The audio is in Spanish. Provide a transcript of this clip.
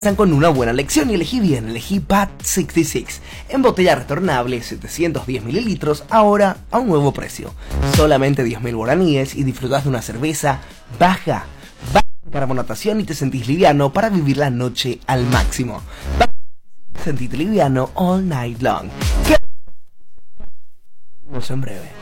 con una buena elección y elegí bien, elegí Bad 66 en botella retornable 710 mililitros, ahora a un nuevo precio, solamente 10.000 guaraníes y disfrutas de una cerveza baja en carbonatación y te sentís liviano para vivir la noche al máximo. Sentite liviano all night long. Nos vemos en breve.